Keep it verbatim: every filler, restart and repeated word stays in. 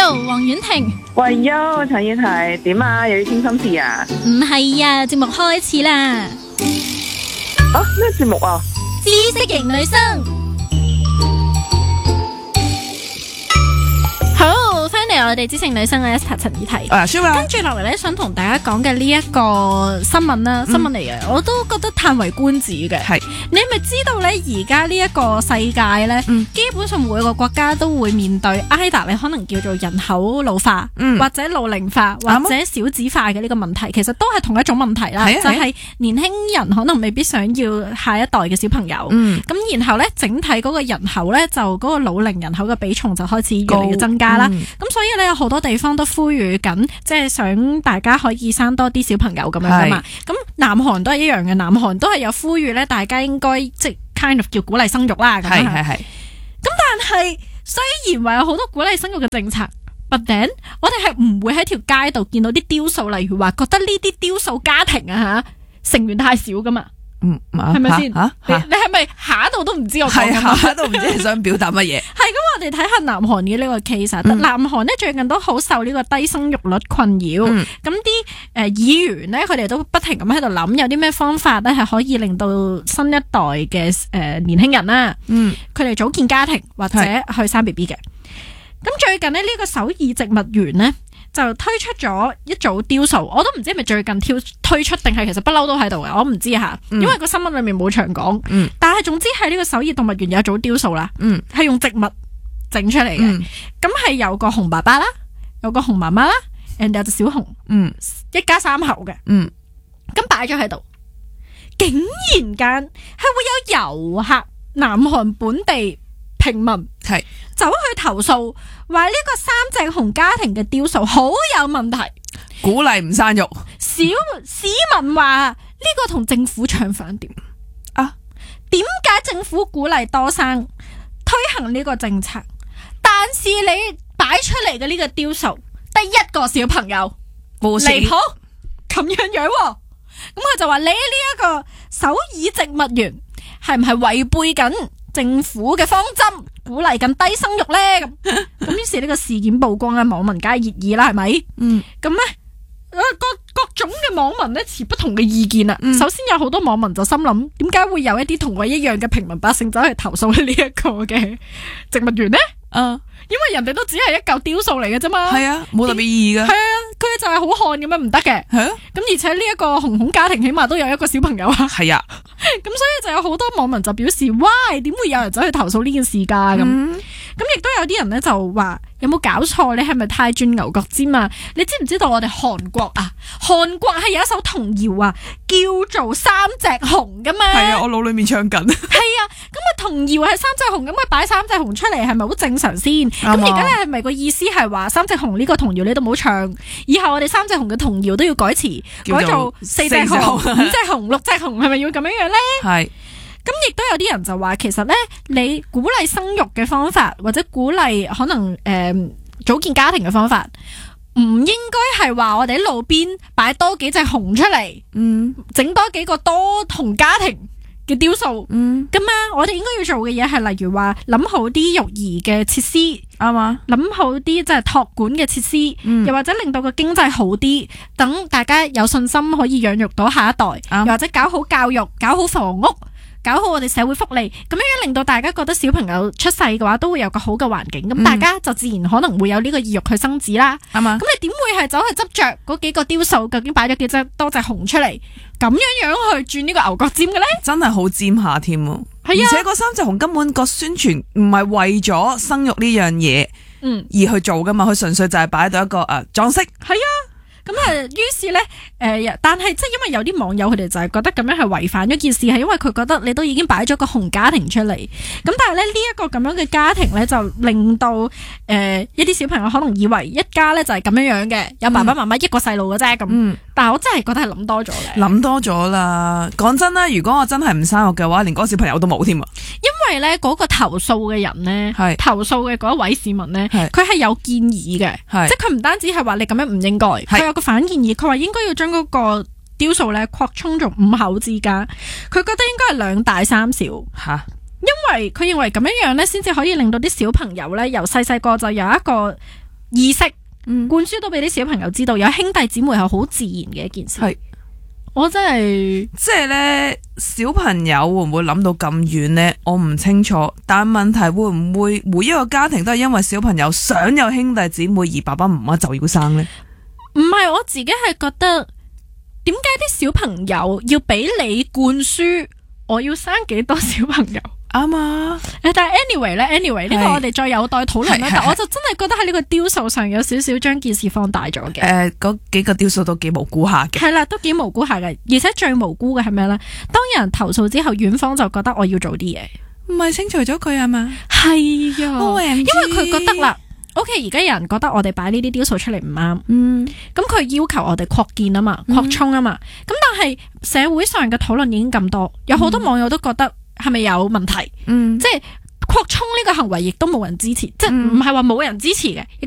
Hello， 黃婉婷。 喂喲，陳燕提點啊？又要傾心事啊？ 唔係啊，節目開始啦。 啊，咩節目啊？ 知識型女生。好，翻嚟我哋知性女生嘅 Esther 陳怡提。 啊，跟住落嚟咧，想同大家講嘅呢一個新聞啦，新聞嚟嘅，我都覺得嘆為觀止嘅。係，你係咪知道咧？而家呢一個世界咧，嗯、基本上每個國家都會面對 either 你可能叫做人口老化，嗯、或者老齡化，或者少子化嘅呢個問題，其實都係同一種問題啦。就係年輕人可能未必想要下一代嘅小朋友，咁、嗯、然後咧整體嗰個人口咧就嗰個老齡人口嘅比重就開始越嚟越增加啦。咁、嗯、所以咧有好多地方都呼籲緊，即係想大家可以生多啲小朋友咁樣噶嘛。咁南韓都係一樣嘅，南韓都係有呼籲咧，大家應該即係 kind of 叫鼓勵生育啦。咁係係係。咁但係雖然話有好多鼓勵生育嘅政策，but then我哋係唔會喺條街度見到啲雕塑，例如話覺得呢啲雕塑家庭啊吓成員太少噶嘛。嗯，係咪先？你你係咪下一度都唔知我講緊乜？ 下一度唔知你想表達乜嘢？ 係咁，我哋睇下南韓嘅呢個 case、嗯。南韓呢最近都好受呢個低生育率困擾。咁啲誒議員呢，佢哋都不停咁喺度諗，有啲咩方法咧係可以令到新一代嘅誒、呃、年輕人啦，嗯，佢哋組建家庭或者去生 B B 嘅。咁最近呢，呢、這個首爾植物園呢，就推出咗一組雕塑，我都唔知係咪最近挑推出定係其實不嬲都喺度嘅，我唔知吓，因為個新聞裏面冇長講。嗯、但係總之係呢個首爾動物園有一組雕塑啦，係、嗯、用植物整出嚟嘅。咁係、嗯、有個熊爸爸啦，有個熊媽媽啦，人哋有隻小熊，嗯、一家三口嘅。咁擺咗喺度，竟然間係會有遊客，南韓本地平民係走去投訴，話呢個三隻熊家庭嘅雕塑好有問題， 鼓勵唔生育。 小市民話呢個同政府唱反調啊？點解政府鼓勵多生，推行呢個政策，但是你擺出嚟嘅呢個雕塑得一個小朋友，離譜咁樣樣？咁佢就話你呢一個首爾植物園係唔係違背緊政府嘅方針，鼓勵緊低生育咧？咁咁於是呢個事件曝光啊，網民梗係熱議啦，係咪？嗯，咁咧各各種嘅網民咧持不同嘅意見啦。嗯、首先有好多網民就心諗，點解會有一啲同我一樣嘅平民百姓走去投訴呢一個嘅植物園呢？啊，因為人哋都只係一嚿雕塑嚟嘅啫嘛。係啊，冇特別意義嘅。係啊，佢就係好漢咁樣唔得嘅。係啊，咁而且呢一個熊熊家庭起碼都有一個小朋友啊。係啊，咁所以就有好多網民就表示，喂，點會有人走去投訴呢件事噶？咁咁亦都有啲人咧就話，有冇搞錯？你係咪太鑽牛角尖啊？你知唔知道我哋韓國啊？韓國係有一首童謠啊，叫做三隻熊噶嘛。 係啊，我腦裏面唱緊。係啊，咁啊童謠係三隻熊，咁佢擺三隻熊出嚟係咪好正常先？咁而家咧係咪個意思係話三隻熊呢個童謠你都冇唱？以後我哋三隻熊嘅童謠都要改詞，改做四隻熊、五隻熊、六隻熊，係咪要咁樣樣咧？係。咁亦都有啲人就話，其實咧，你鼓勵生育嘅方法，或者鼓勵可能誒、呃、組建家庭嘅方法，唔應該係話我哋喺路邊擺多幾隻熊出嚟，嗯，整多幾個多熊家庭嘅雕塑，嗯，咁啊，我哋應該要做嘅嘢係，例如話諗好啲育兒嘅設施，啱嘛，諗好啲即係託管嘅設施，嗯、又或者令到個經濟好啲，等大家有信心可以養育到下一代，嗯、又或者搞好教育，搞好房屋。搞好我哋社會福利，咁樣樣令到大家覺得小朋友出世嘅話都會有個好嘅環境，咁、嗯、大家就自然可能會有呢個意欲去生子啦。係嘛？咁你點會係走去執着嗰幾個雕塑，究竟擺咗幾隻多隻熊出嚟，咁樣樣去轉呢個牛角尖嘅咧？真係好尖下添，係啊！而且嗰三隻熊根本個宣傳唔係為咗生育呢樣嘢，嗯，而去做噶嘛，佢純粹就係擺到一個誒裝飾。係啊。咁啊，於是咧，誒、呃，但係即係因為有啲網友佢哋就係覺得咁樣係違反咗件事，係因為佢覺得你都已經擺咗個熊家庭出嚟，咁但係咧呢一個咁樣嘅家庭咧就令到誒、呃、一啲小朋友可能以為一家咧就係咁樣樣嘅，有爸爸媽媽一個細路嘅啫咁。嗯、但係我真係覺得係諗多咗咧，諗多咗啦。講真啦，如果我真係唔生育嘅話，連嗰個小朋友都冇添啊。因為咧嗰個投訴嘅人咧，係投訴嘅嗰一位市民咧，佢係有建議嘅，即係佢唔單止係話你咁樣唔應該，佢有個反建議，佢話應該要將嗰個雕塑咧擴充做五口之家，佢覺得應該係兩大三小吓，因為佢認為咁樣樣咧，先至可以令到啲小朋友咧由細細個就有一個意識嗯， 灌輸到俾啲小朋友知道，有兄弟姊妹係好自然嘅一件事。 係， 我真係即係咧，小朋友會唔會諗到咁遠呢？我唔清楚，但問題會唔會每一個家庭都係因為小朋友想有兄弟姊妹而爸爸媽媽就要生呢？ 唔係，我自己係覺得，點解啲小朋友要俾你灌輸我要生幾多小朋友？ 啱啊！ 誒，但係 anyway 咧，anyway 呢個我哋再有待討論啦。 係係但我就真係覺得喺呢個雕塑上有少少將件事放大咗嘅。 誒，嗰幾個雕塑都幾無辜下嘅。 係啦，都幾無辜下嘅，而且最無辜嘅係咩咧？當有人投訴之後，院方就覺得我要做啲嘢， 唔係清除咗佢啊嘛？ 係啊， O M G 因為佢覺得啦，OK，而家有人覺得我哋擺呢啲雕塑出嚟唔啱， 嗯， 咁佢要求我哋擴建啊嘛，擴充啊嘛，咁但係社會上嘅討論已經咁多，有好多網友都覺得係咪有問題？ 嗯， 即係擴充呢個行為亦都冇人支持，即係唔係話冇人支持嘅。